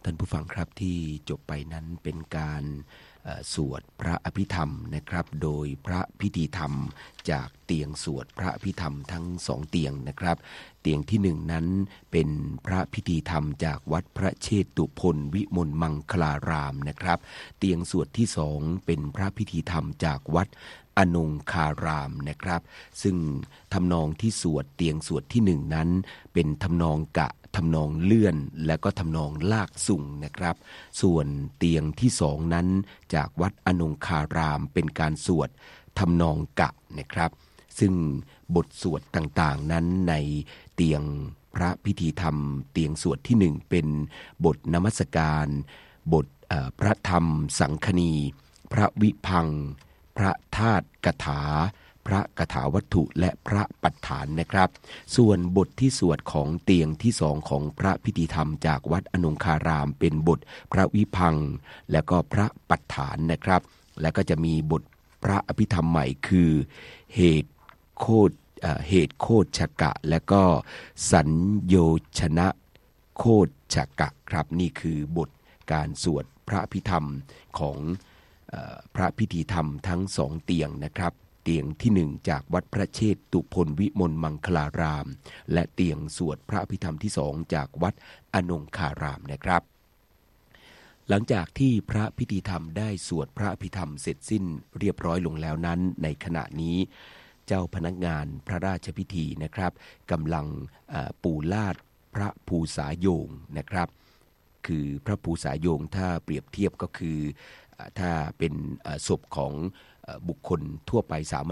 ท่านผู้ฟังครับที่จบไปนั้นเป็นการสวดพระอภิธรรมนะครับโดยพระพิธีธรรมจากเตียงสวดพระอภิธรรมทั้งสองเตียงนะครับเตียงที่หนึ่งนั้นเป็นพระพิธีธรรมจากวัดพระเชตุพนวิมลมังคลารามนะครับเตียงสวดที่สองเป็นพระพิธีธรรมจากวัดอนงคารามนะครับซึ่งทำนองที่สวดเตียงสวดที่หนึ่งนั้นเป็นทำนองกะทำนองเลื่อนและก็ทำนองลากสุ่งนะครับส่วนเตียงที่สองนั้นจากวัดอนงคารามเป็นการสวดทำนองกะนะครับซึ่งบทสวดต่างๆนั้นในเตียงพระพิธีธรรมเตียงสวดที่หนึ่งเป็นบทนมัสการบทพระธรรมสังคณีพระวิพังค์พระธาตุกถาพระกถาวัตถุและพระปัฏฐานนะครับส่วนบทที่สวดของเตียงที่สองของพระพิธีธรรมจากวัดอนงคารามเป็นบทพระวิพังค์และก็พระปัฏฐานนะครับและก็จะมีบทพระอภิธรรมใหม่คือเหตุโคชกะและก็สัญโยชนะโคชกะครับนี่คือบทการสวดพระอภิธรรมของพระพิธีธรรมทั้งสองเตียงนะครับเตียงที่หนึ่งจากวัดพระเชตุพนวิมลมังคลารามและเตียงสวดพระอภิธรรมที่สองจากวัดอนงคารามนะครับหลังจากที่พระพิธีธรรมได้สวดพระอภิธรรมเสร็จสิ้นเรียบร้อยลงแล้วนั้นในขณะนี้เจ้าพนักงานพระราชพิธีนะครับกำลังปูลาดพระภูษาโยงนะครับคือพระภูษาโยงถ้าเปรียบเทียบก็คือถ้าเป็นศพของบุคคลทั่วไปสา